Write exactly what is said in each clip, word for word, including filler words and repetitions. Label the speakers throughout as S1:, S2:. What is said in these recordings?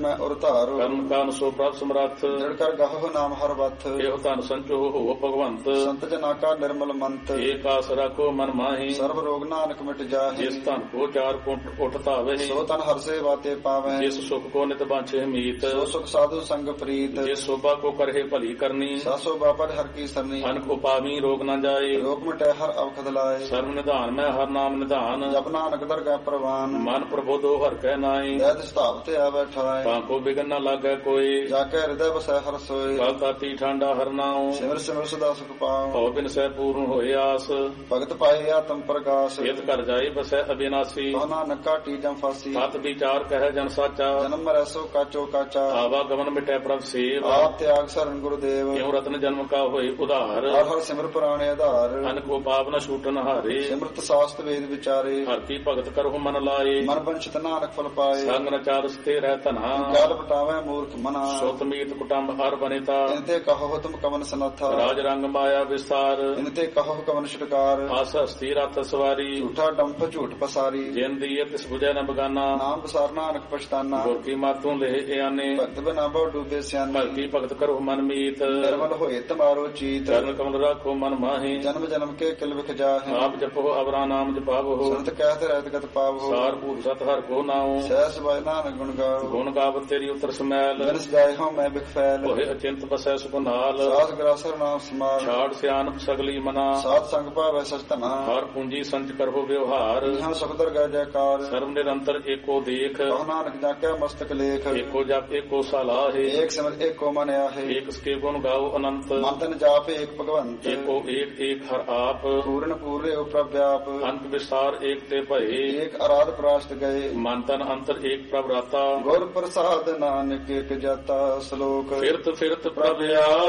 S1: ਮੈਂ ਉਰ ਧਾਰੋ
S2: ਕਰਮ ਕਾਨ ਸੋ ਪ੍ਰਭ ਸਮਰੱਥ
S1: ਜੜ ਕਰ ਗਾਹੋ ਨਾਮ ਹਰ ਵੱਥ
S2: ਇਹੋ ਧਨ ਸੰਚੋ ਹੋ ਭਗਵੰਤ
S1: ਸੰਤ ਜਨਾ ਕਾ ਨਿਰਮਲ ਮੰਤ
S2: ਏਕ ਆਸ ਰੱਖੋ ਮਨ ਮਾਹੀ
S1: ਸਰਬ ਰੋਗ ਨਾਨਕ ਮਿਟ ਜਾਹੇ
S2: ਜਿਸ ਧਨ ਕੋ ਚਾਰ ਕੁੰਟ ਉਠ ਧਾਵੇ
S1: ਸੋ ਤਨ ਹਰ ਸੇ ਬਾਤੇ ਪਾਵੈ
S2: ਜਿਸ ਸੁਖ ਕੋ ਨਿਤ ਬਾਂਛੇ ਮੀਤ
S1: ਸੋ ਸੁਖ ਸਾਧੂ ਸੰਗ ਪ੍ਰੀਤ
S2: ਜਿਸ ਸੋਭਾ ਕੋ ਕਰਹਿ ਭਲੀ ਕਰਨੀ
S1: ਸਾਸੋ ਬਾਪਾ ਹਰ ਕੀ ਸਰਨੀ
S2: ਅਨ ਕੋ ਪਾਵੀ ਰੋਗ ਨਾ ਜਾਏ
S1: ਰੋਗ ਮਿਟੈ ਹਰ ਅਵਖਦ ਲਾਏ
S2: ਸਰਬ ਨਿਧਾਨ ਮੈਂ ਹਰ ਨਾਮ ਨਿਧਾਨ
S1: ਜਪ ਨਾਨਕ ਦਰਗਾਹ ਪ੍ਰਵਾਨ
S2: ਮਨ ਪ੍ਰਬੋਧੋ ਹਰ ਕੈ ਨਾਈ
S1: ਵੈਦ ਸਤਾਵ ਤੇ ਆ ਬੈਠਾਏ
S2: ਤਾਂ ਕੋ ਬਿਗਨ ਨਾ ਲਾਗੈ ਕੋਈ
S1: ਜਾ ਕੇ ਹਿਰਦੈ ਵਸੈ ਹਰ ਸੋਏ
S2: ਕਲ ਤਾਤੀ ਠਾਂਡਾ ਹਰ ਨਾਉ
S1: ਸਿਮਰ ਸਿਮਰ ਸਦਾ ਸੁਖ ਪਾਉ
S2: ਭਉ ਬਿਨ ਸਹਿ ਪੂਰਨ ਹੋਏ ਆਸ
S1: ਭਗਤ ਪਾਏ ਆਤਮ ਪ੍ਰਕਾਸ਼
S2: ਇਤ ਕਰ ਜਾਏ ਬਸੈ ਅਬਿਨਾਸੀ
S1: ਕੋ ਨਾਨਕ ਕਾਟੀ ਜਮ ਫਾਸੀ
S2: ਸਤ ਵਿਚਾਰ ਕਹਿ ਜਨ ਸਾਚਾ
S1: ਜਨਮ ਮਰੈ ਸੋ ਕਾਚੋ ਕਾਚਾ
S2: ਆਵਾ ਗਮਨ ਮਿਟੈ ਪ੍ਰਭ ਸੇਵ
S1: ਆਪ ਤਿਆਗ ਸਰਨ ਗੁਰਦੇਵ
S2: ਕਿਉ ਰਤਨ ਜਨਮ ਕਾ ਹੋਏ ਉਧਾਰ
S1: ਹਰ ਹਰ ਸਿਮਰ ਪੁਰਾਣੇ ਆਧਾਰ
S2: ਅਨ ਕੋ ਪਾਪ ਨ ਛੂਟਨ ਹਾਰੇ
S1: ਸਿਮਰਤ ਸਾਸਤ ਵੇਦ ਵਿਚਾਰੇ
S2: ਹਰ ਕੀ ਭਗਤ ਕਰਹੁ ਮਨ ਲਾਏ
S1: ਮਨ ਬੰਚਿਤ ਨਾਨਕ ਫਲ ਪਾਏ
S2: ਸੰਗ ਨ ਚਾਰ ਸਥੇ ਰਹਿ ਧਨਾ
S1: ਕਾਲ ਪਟਾਵੇ ਮੂਰਖ ਮਨਾ
S2: ਸੁਤ ਮੀਤ ਕੁਟੰਬ ਹਰ ਬਨੇਤਾ
S1: ਇਨਤੇ ਕਹੋ ਤੁਮ ਕਵਨ ਸਨਥਾ
S2: ਰਾਜ ਰੰਗ ਮਾਇਆ ਵਿਸਤਾਰ
S1: ਇਨਤੇ ਕਹੋ ਕਵਨ ਛਟਕਾਰ
S2: ਆਸ ਹਸਤੀ ਰਤ ਸਵਾਰੀ
S1: ਝੂਠਾ ਡੰਪ ਝੂਠ ਪਸਾਰੀ
S2: ਜਿਨ ਦੀਏ ਤਿਸ ਬੁਝੈ ਨ ਬਗਾਨਾ
S1: ਨਾਮ ਬਸਾਰ ਨਾਨਕ ਪਛਤਾਨਾ
S2: ਗੁਰ ਕੀ ਮਾਤੋਂ ਲਹਿ ਇਆਨੇ
S1: ਭਗਤ ਬਿਨਾ ਬਹੁ ਡੂਬੇ ਸਿਆਨੇ
S2: ਭਗਤੀ ਭਗਤ ਕਰੋ ਮਨ ਮੀਤ
S1: ਨਿਰਮਲ ਹੋਏ ਤੁਮਾਰੋ ਚੀਤ
S2: ਚਰਨ ਕਮਲ ਰਾਖੋ ਮਨ ਮਾਹੀ
S1: ਜਨਮ ਜਨਮ ਕੇ ਕਿਲ ਵਿਖ ਜਾਹੇ
S2: ਆਪ ਜਪੋ ਅਵਰਾ ਨਾਮ ਜਪਾਵੋ
S1: ਸੰਤ ਕਹਿਤ ਰਹਿਤ ਗਤ ਪਾਵੋ
S2: ਸਾਰ ਭੂਤ ਸਤ ਹਰ ਕੋ ਨਾਉ
S1: ਸਹਿਸ ਬਾਇ ਨਾਨਕ ਗੁਣ ਗਾਓ
S2: ਗੁਣ ਗਾਵਤ ਤੇਰੀ ਉਤਰ ਸਮੈਲ
S1: ਬਿਨ ਸਜਾਏ ਹਾਂ ਮੈਂ ਬਿਖ ਫੈਲ
S2: ਹੋਏ ਅਚਿੰਤ ਬਸੈ ਸੁਖ ਨਾਲ
S1: ਸਾਧ ਗਰਾਸਰ ਨਾਮ ਸਮਾਲ
S2: ਛਾੜ ਸਿਆਨਪ ਸਗਲੀ ਮਨਾ
S1: ਸਾਧ ਸੰਗ ਭਾਵੈ ਸਚ ਧਨਾ
S2: ਹਰ ਪੂੰਜੀ ਸੰਚ ਕਰੋ ਵਿਵਹਾਰ
S1: ਇਹਾਂ ਸੁਖ ਦਰਗਾਹ ਜੈਕਾਰ
S2: ਸਰਬ ਨਿਰੰਤਰ ਏਕੋ ਦੇਖ
S1: ਕਹੋ ਨਾਨਕ ਜਾਕਿਆ ਮਸਤਕ ਲੇਖ
S2: ਏਕੋ ਜਪ ਏਕੋ ਸਲਾਹੇ
S1: ਏਕ ਸਿਮਰ ਏਕੋ ਮਨ ਆਹੇ
S2: ਏਕ ਸਕੇ ਗੁਣ ਗਾਓ ਅਨੰਤ
S1: ਮਨ ਤਨ ਜਾਪ ਏਕ ਭਗਵੰਤ
S2: ਏਕੋ ਏਕ ਏਕ ਹਰ ਆਪ
S1: ਪੂਰਨ ਪੂਰੇ ਉਪਰ ਵਿਆਪ
S2: ਅੰਤ ਵਿਸਾਰ ਏਕ ਤੇ ਭਏ
S1: ਏਕ ਅਰਾਧ ਪ੍ਰਾਸ਼ਟ ਗਏ
S2: ਮਨ ਤਨ ਅੰਤਰ ਏਕ ਪ੍ਰਭ ਰਾਤਾ
S1: ਗੁਰ ਪ੍ਰਸਾਦ ਨਾਨਕ ਏਕ ਜਾਤਾ ਸ਼ਲੋਕ
S2: ਫਿਰਤ ਫਿਰਤ ਪ੍ਰਭ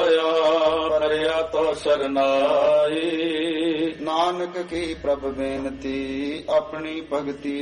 S2: ਆਇਆ ਪਰਿਆ ਤੋ ਸਰਨਾਈ
S1: ਨਾਨਕ ਕੀ ਪ੍ਰਭ ਬੇਨਤੀ ਆਪਣੀ ਭਗਤੀ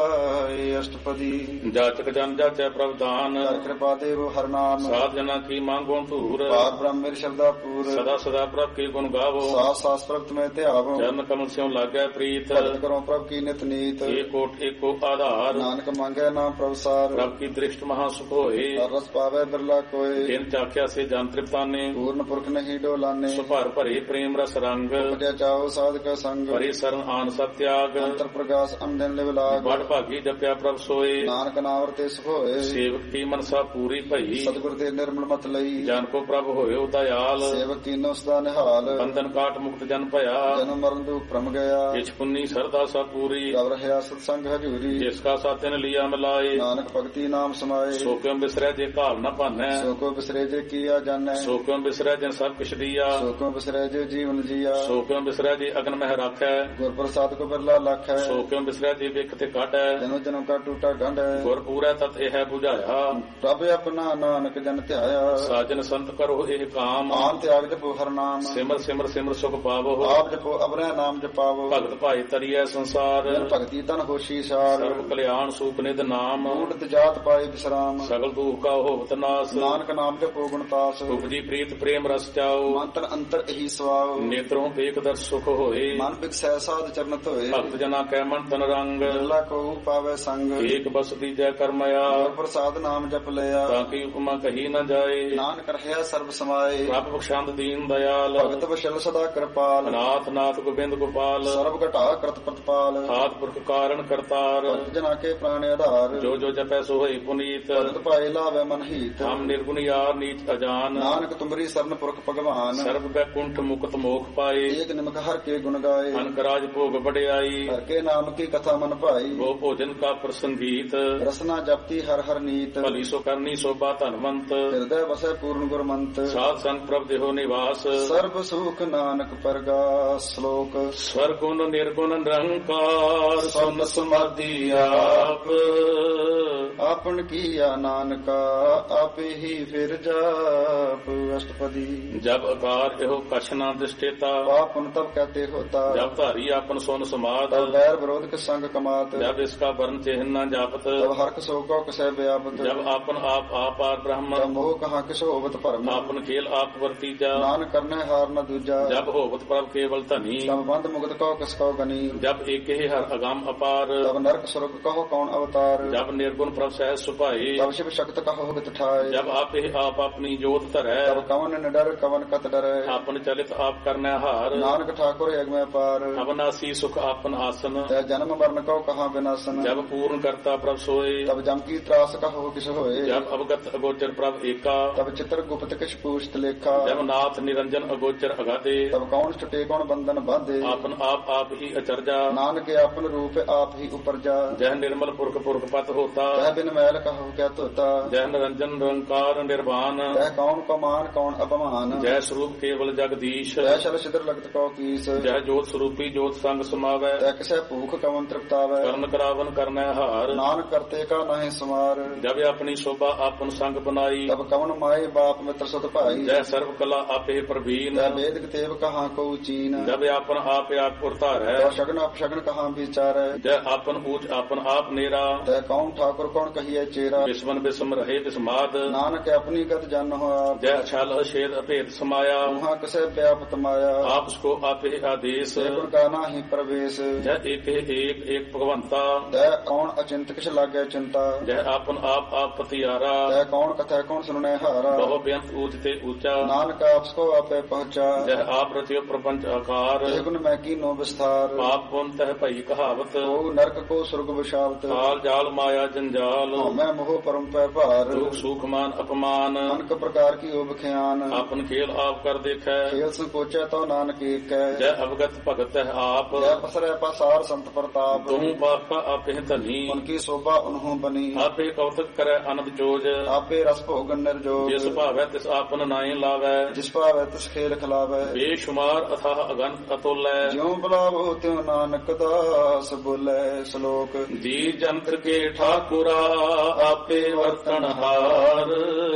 S1: ਲਾਏ ਅਸ਼ਟਪਦੀ
S2: ਜਾਚਕ ਜਨ ਜਾਚੈ ਪ੍ਰਭ ਦਾਨ
S1: ਹਰ ਕਿਰਪਾ ਦੇਵ ਹਰ ਨਾਮ
S2: ਸਾਧ ਜਨਾ ਕੀ ਮੰਗੋ ਧੂਰ
S1: ਪਾਰ ਬ੍ਰਹਮ ਮੇਰੇ ਸ਼ਬਦਾ ਪੂਰ
S2: ਸਦਾ ਸਦਾ ਪ੍ਰਭ ਕੀ ਗੁਣ ਗਾਵੋ
S1: ਸਾਸ ਸਾਸ ਪ੍ਰਭਤ ਮੈਂ ਧਿਆਵੋ
S2: ਚਰਨ ਕਮਲ ਸਿਉ ਲਾਗੈ ਪ੍ਰੀਤ
S1: ਭਗਤ ਕਰੋ ਪ੍ਰਭ ਕੀ ਨਿਤ ਨੀਤ
S2: ਏਕੋ ਏਕੋ ਆਧਾਰ
S1: ਨਾਨਕ ਮੰਗੈ ਨਾਮ ਪ੍ਰਭਸਾਰ
S2: ਪ੍ਰਭ ਕੀ ਦ੍ਰਿਸ਼ਟ ਮਹਾ ਸੁਖ ਹੋਏ
S1: ਹਰ ਰਸ ਪਾਵੇ ਬਿਰਲਾ ਕੋਏ
S2: ਜਿਨ ਚਾਖਿਆ ਸੇ ਜਨ ਤ੍ਰਿਪਤਾਨੇ
S1: ਪੂਰਨ ਪੁਰਖ ਨਹੀਂ ਡੋਲਾਨੇ
S2: ਸੁਭਾਰ ਭਰੇ ਪ੍ਰੇਮ ਰਸ ਰੰਗ
S1: ਉਪਜਿਆ ਚਾਓ ਸਾਧਕ ਸੰਗ
S2: ਭਰੇ ਸਰਨ ਆਨ ਸਤ ਤਿਆਗ
S1: ਅੰਤਰ ਪ੍ਰਗਾਸ ਅੰਦਨ ਲਿਵ ਲਾਗ
S2: ਬੜ ਭਾਗੀ ਜਪਿਆ ਪ੍ਰਭ ਸੋਏ
S1: ਨਾਨਕ ਨਾਮ ਰਤੇ ਸੁਖ ਹੋਏ
S2: ਸੇਵਕ ਕੀ ਮਨਸਾ ਪੂਰੀ ਭਈ
S1: ਸਤਿਗੁਰ ਤੇ ਨਿਰਮਲ ਮਤ ਲਈ
S2: ਜਨ ਕੋ ਪ੍ਰਭ ਹੋਇਓ ਦਇਆਲ
S1: ਸੇਵਕ ਕੀਨੋ ਸਦਾ ਨਿਹਾਲ
S2: ਬੰਧਨ ਕਾਟ ਮੁਕਤ ਜਨ ਭਇਆ
S1: ਜਨਮ ਮਰਨ ਦੁਖ ਭ੍ਰਮ ਗਿਆ
S2: ਕਿਛ ਪੁੰਨੀ ਸਰਦਾ ਸਾ ਪੂਰੀ
S1: ਗਵ ਰਹਿਆ ਸਤ ਸੰਗ ਹਜੂਰੀ
S2: ਜਿਸ ਕਾ ਸਾਥਨ ਲਿਆ ਮਿਲਾਏ
S1: ਨਾਨਕ ਭਗਤੀ ਨਾਮ ਸਮਾਏ
S2: ਸੋ ਕਿਉ ਬਿਸਰੈ ਜੇ ਘਾਲ ਨ ਭਾਨੈ
S1: ਸੋ ਕੋ ਬਿਸਰੇ ਜੇ ਕੀਆ ਜਾਣੈ
S2: ਸੋ ਕਿਉ ਬਿਸਰੈ ਜਨ ਸਭ ਕਿਛ ਦੀਆ
S1: ਸੋ ਕੋ ਬਿਸਰੇ ਜੇ ਜੀਵਨ ਜੀਆ
S2: ਸੋ ਕਿਉ ਬਿਸਰੈ ਜੇ ਅਗਨ ਮਹਿ ਰਾਖੈ
S1: ਗੁਰ ਪ੍ਰਸਾਦ ਕੋ ਬਿਰਲਾ ਲਖ ਹੈ
S2: ਸੋ ਕਿਉ ਬਿਸਰੈ ਜੇ ਵਿਖ ਤੇ ਕਾਟੈ
S1: ਜਨਮ ਜਨਮ ਕਾ ਟੂਟਾ ਗੰਢ ਹੈ
S2: ਗੁਰ ਪੂਰੈ ਤਤ ਇਹ ਹੈ 부ਝਾਇਆ
S1: ਪ੍ਰਭ ਆਪਣਾ ਨਾਨਕ ਜਨ ਧਿਆਇਆ
S2: ਸਾਜਨ ਸੰਤ ਕਰੋ ਇਹ ਕਾਮ
S1: ਆਨ ਤਿਆਗ ਜਪੋ ਹਰ ਨਾਮ
S2: ਸਿਮਰ ਸਿਮਰ ਸਿਮਰ ਸੁਖ ਪਾਵੋ
S1: ਆਪ ਜਪੋ ਅਬਰੈ ਨਾਮ ਜਪਾਵੋ
S2: ਭਗਤ ਭਾਈ ਤਰੀਐ ਸੰਸਾਰ
S1: ਜਨ ਭਗਤੀ ਤਨ ਹੋਸ਼ੀ ਸਾਰ
S2: ਸਰਬ ਕਲਿਆਣ ਸੂਪ ਨਿਧ ਨਾਮ
S1: ਊਟਤ ਜਾਤ ਪਾਏ ਵਿਸਰਾਮ
S2: ਸਗਲ ਦੁਖ ਕਾ ਹੋਵਤ ਨਾਸ
S1: ਨਾਨਕ ਨਾਮ ਜਪੋ ਗੁਣ ਤਾਸ
S2: ਉਪਜੀ ਪ੍ਰੀਤ ਪ੍ਰੇਮ ਰਸ ਚਾਓ
S1: ਮੰਤਰ ਅੰਤਰ ਇਹੀ ਸਵਾਉ
S2: ਨੇਤਰੋਂ ਏਕ ਦਰ ਸੁਖ ਹੋਏ
S1: ਮਨ ਬਿਕਸੈ ਸਾਧ ਚਰਨ ਧੋਏ
S2: ਭਗਤ ਜਨਾ ਕੈ ਮਨ ਤਨ ਰੰਗ
S1: ਬਿਰਲਾ ਕੋ ਪਾਵੇ ਸੰਗ
S2: ਏਕ ਬਸ ਦੀਜੈ ਕਰਮਇਆ
S1: ਗੁਰ ਪ੍ਰਸਾਦ ਨਾਮ ਜਪ ਲਿਆ
S2: ਤਾਂ ਕੀ ਉਪਮਾ ਕਹੀ ਨ ਜਾਏ
S1: ਨਾਨਕ ਰਹਿਆ ਸਰਬ ਸਮਾਏ
S2: ਪ੍ਰਭ ਬਖਸ਼ੰਦ ਦੀਨ ਦਇਆਲ
S1: ਭਗਤ ਵਸ਼ਲ ਸਦਾ ਕਿਰਪਾਲ
S2: ਨਾਥ ਨਾਥ ਗੋਬਿੰਦ ਗੋਪਾਲ
S1: ਸਰਬ ਘਟਾ ਕਰਤ ਪ੍ਰਤਪਾਲ
S2: ਆਦ ਪੁਰਖ ਕਾਰਨ ਕਰਤਾਰ
S1: ਭਗਤ ਜਨਾ ਕੇ ਪ੍ਰਾਣ ਆਧਾਰ
S2: ਜੋ ਜੋ ਜਪੈ ਸੋ ਹੋਈ ਪੁਨੀਤ
S1: ਭਗਤ ਪਾਏ ਲਾਵੇ ਮਨ ਹੀਤ
S2: ਹਮ ਨਿਰਗੁਣ ਯਾਰ ਨੀਚ ਅਜਾਨ
S1: ਨਾਨਕ ਤੁਮਰੀ ਸਰਨ ਪੁਰਖ ਭਗਵਾਨ
S2: ਸਰਬ ਬੈਕੁੰਠ ਮੁਕਤ ਮੋਖ ਪਾਏ
S1: ਏਕ ਨਿਮਕ ਹਰ ਕੇ ਗੁਣ ਗਾਏ
S2: ਅਨਕ ਰਾਜ ਭੋਗ ਵਡਿਆਈ
S1: ਹਰ ਕੇ ਨਾਮ ਕੀ ਕਥਾ ਮਨ ਭਾਈ
S2: ਗੋ ਭੋਜਨ ਕਾ ਪ੍ਰਸੰਗੀਤ
S1: ਰਸਨਾ ਜਪਤੀ ਹਰ ਹਰ ਨੀਤ
S2: ਭਲੀ ਸੋ ਕਰਨੀ ਸੋਭਾ ਧਨਵੰਤ
S1: ਹਿਰਦੈ ਵਸੈ ਪੂਰਨ ਗੁਰਮੰਤ
S2: ਸਾਧ ਸੰਗ ਪ੍ਰਭ ਦੇਹੋ ਨਿਵਾਸ
S1: ਸਰਬ ਸੁਖ ਨਾਨਕ ਪਰਗਾਸ ਸ਼ਲੋਕ
S2: ਸਵਰਗੁਣ ਨਿਰਗੁਣ ਨਿਰੰਕਾਰ ਸੁਨ ਸਮਾਧੀ ਆਪ
S1: ਆਪਨ ਕੀਆ ਨਾਨਕਾ ਆਪੇ ਹੀ ਫਿਰ ਜਾਪ ਅਸ਼ਟਪਦੀ
S2: ਜਬ ਅਕਾਰ ਇਹੋ ਕਛ ਨਾ ਦਿਸ਼ਟੇਤਾ
S1: ਪਾਪਨ ਤਬ ਕੈ कटे होता
S2: जब धारी आपन सोन समात
S1: तब बैर विरोध के संग कमात
S2: जब इसका वर्ण चिन्ह न जापत
S1: तब हर्क शोको कसै व्यापत
S2: जब आपन आप आपार ब्रह्म
S1: तब मोह कहाँ किस होवत भरम
S2: आपन खेल आप वर्तीजा
S1: नान करने हार न दूजा
S2: जब होवत प्रभ केवल धनी
S1: तब बंद मुगत कहो किस कहो गनी
S2: जब एक ही हर अगाम अपार
S1: तब नरक स्वर्ग कहो कौन अवतार
S2: जब निर्गुण प्रभ सहज सुपाई
S1: तब शिव शक्त कहो हित ठाय
S2: जब आप ही आप अपनी जोत धरै
S1: तब कवन निडर कवन कत डरै
S2: आपन चलित आप करने हार
S1: नानक ठाकुर यज्ञ पार
S2: अवनासी सुख आपन आसन
S1: तै जन्म मरण कहो कहाँ विनाशन
S2: जब पूर्ण करता प्रभ सोए
S1: तब जम की त्रास कहो किस होए
S2: जब अवगत अगोचर प्रभ एका
S1: तब चित्र गुप्त किस पूछत लेखा
S2: जब नाथ निरंजन अगोचर अगाधे
S1: तब कौन छुटे कौन बंधन बांधे
S2: आपन आप आप ही अचरजा
S1: नानक अपन रूप आप ही उपरजा
S2: जह निर्मल पुरख पुरख पत होता
S1: तह बिन मैल कहो क्या तोता
S2: जह निरंजन निरंकार निर्वाण
S1: तह कौन को मान कौन अपमान
S2: जय स्वरूप केवल जगदीश
S1: तह शल सिद्र लगत कहो कीस
S2: जय जोत स्वरूपी जोत संग समावै
S1: तह किसे भूख कवन तृप्तावै
S2: कर्ण करावन करनै हार
S1: नानक करते का नहीं समार
S2: जब अपनी शोभा आपन संग बनाई
S1: तब कवन माए बाप मित्र सुत भाई
S2: जय सर्व कला आपे प्रवीण
S1: तह वेद तेव कहाँ को चीन
S2: जब आपन आप आप पुरतार है
S1: तह शगन अपशगन कहाँ विचार
S2: जय आपन ऊंच आपन आप नेरा
S1: तह कौन ठाकुर कौन कहिए चेरा
S2: विस्मन विस्म रहे विस्माद
S1: नानक अपनी गत जन हो आप
S2: जय छल अछेद अभेद समाया
S1: वहाँ किसे व्यापत माया
S2: आप उसको आपे आदेश
S1: गुण का नाही प्रवेश
S2: जय एक एक एक भगवंता
S1: तह कौन अचिंत किस लागे चिंता
S2: जय आपन आप आप पतियारा
S1: तह कौन कथा कौन सुनने हारा
S2: बहु बेअंत ऊंच ते ऊंचा
S1: नानक आपको आपे पहुंचा
S2: जय आप रचियो प्रपंच आकार
S1: तह गुण मैं की नो विस्तार
S2: पाप पुन तह भई कहावत
S1: ओ नरक को स्वर्ग विशावत
S2: काल जाल माया जंजाल
S1: मैं मोह परम पै भार
S2: दुख सुख मान अपमान
S1: अनक प्रकार की ओब ख्यान
S2: आपन खेल आप कर देखै
S1: खेल संकोचे तो नानक एक है
S2: जय अवगत भगत है आप
S1: जय पसरे पसार संत प्रताप
S2: तुम बापा आपे धनी
S1: उनकी शोभा उन्हों बनी
S2: आपे कौतक करे अनब जोज
S1: आपे रस भोगन निर्जोग
S2: जिस भावै तिस आपन नाई लावै
S1: जिस पावै तिस खेल खिलावै
S2: बेशुमार अथाह अगन अतुल्य
S1: ज्यों बुलावो त्यों नानक दास बोले श्लोक
S2: जी जंत के ठाकुरा आपे वर्तन हार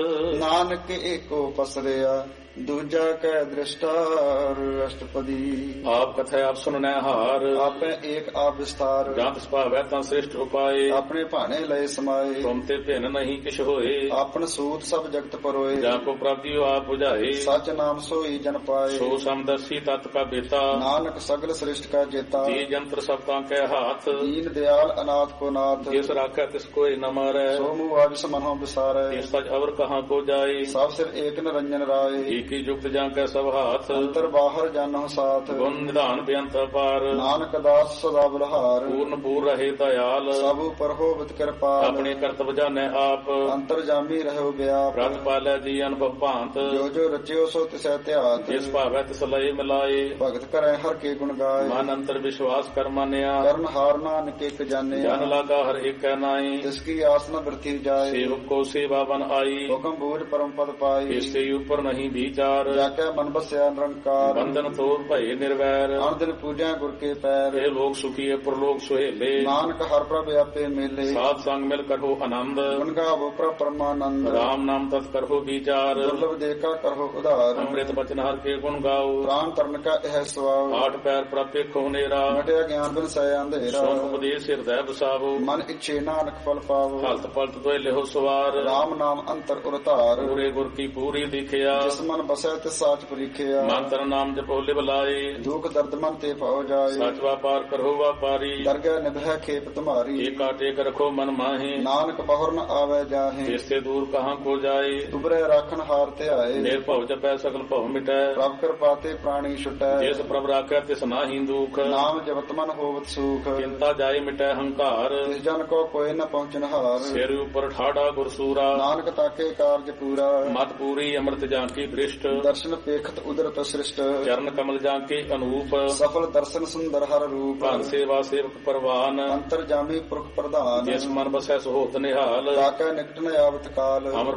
S1: नानक एको पसरिया दूजा कै दृष्टार अष्टपदी
S2: आप कथा आप सुनने हार
S1: आपे एक आप विस्तार
S2: जात भावै ता श्रेष्ठ उपाय
S1: अपने भाने लय समाये
S2: तुम ते भिन नहीं किछ होए
S1: आपन सूत सब जगत परोए
S2: जाको प्राप्तियो आप बुझाए
S1: सच नाम सोई जन पाए
S2: सो समदर्शी तत् का बेता
S1: नानक सगल श्रेष्ठ का जेता
S2: जी जंत्र सब के हाथ
S1: दीन दयाल अनाथ को नाथ
S2: जिस राखै तिस कोई न मारै
S1: सोमु आज समनो विसारे
S2: इस सच अवर कहाँ को जाए
S1: सब सिर एक निरंजन राय
S2: की युक्त जांकै सब हाथ
S1: अंतर बाहर जानो साथ
S2: गुण निधान बेअंत पार
S1: नानक दास सदा बलहार
S2: पूर्ण पूर रहे दयाल
S1: सब पर होवत कृपाल
S2: अपने कर्तव्य जाने आप
S1: अंतर जामी रहो व्याप
S2: रत पालै जी अनुभव भांत
S1: जो जो रचियो सो तिसै त्यात
S2: जिस भावै तिस लय मिलाए
S1: भगत करे हर के गुण गाय
S2: मन अंतर विश्वास कर मानिया
S1: कर्ण हार नानक एक जाने
S2: जन लागा हर एक नाई
S1: जिसकी आसना वृद्धि जाए
S2: सेवक को सेवा बन आई
S1: हुक्म बूझ परम पद पाई
S2: इससे ऊपर नहीं विचार
S1: जाके मन बसया निरंकार
S2: बंधन तोड़ भय निर्वैर
S1: अन दिन पूजा गुर के पैर
S2: हे लोग सुखी प्रलोक सुहेले
S1: नानक हर प्रभ आपे मेले
S2: साथ संग मिल करो आनंद
S1: गुण गावो प्रभ परमानंद
S2: राम नाम तत् करो विचार
S1: दुर्लभ देखा करो उदार
S2: अमृत बचन हर के गुण गाओ
S1: प्राण तरण का यह स्वभाव
S2: आठ पैर प्राप्त होनेरा
S1: मटिया ज्ञान बिन सय अंधेरा
S2: सोन उपदेश हृदय बसावो
S1: मन इच्छे नानक फल पावो
S2: हलत पलत दोय लेहो सवार
S1: राम नाम अंतर उरतार
S2: पूरे गुर की पूरी दिखिया
S1: जिस मन बसै तिस साच परीखिया
S2: मंत्र नाम जपो लिव लाए
S1: दुख दर्द मन ते पाओ जाए
S2: सच व्यापार करो व्यापारी
S1: दरगह निभै खेप तुम्हारी
S2: एक टेक रखो मन माहे
S1: नानक बहुर न आवे जाहे
S2: इससे दूर कहाँ को जाए
S1: तुबरे राखन हार ते आए
S2: निर्भव जपै सकल भव मिटै
S1: प्रभ कृपाते प्राणी छुटै
S2: जिस प्रभ राखै तिस नाहि दुख
S1: नाम जपत मन होवत सुख
S2: चिंता जाय मिटै हंकार
S1: तिस जन को कोई न पहुँचन हार
S2: सिर ऊपर ठाड़ा गुरसूरा
S1: नानक ताके कार्य पूरा
S2: मत पूरी अमृत जांकी दृष्ट
S1: दर्शन पेखत उदरत सृष्ट
S2: चरण कमल जांके अनूप
S1: सफल दर्शन सुंदर हर रूप
S2: भान सेवा सेवक परवान
S1: अंतर जामी पुरख प्रधान
S2: जिस मन बसै सुहोत निहाल
S1: ताकै निकट न आवत काल
S2: अमर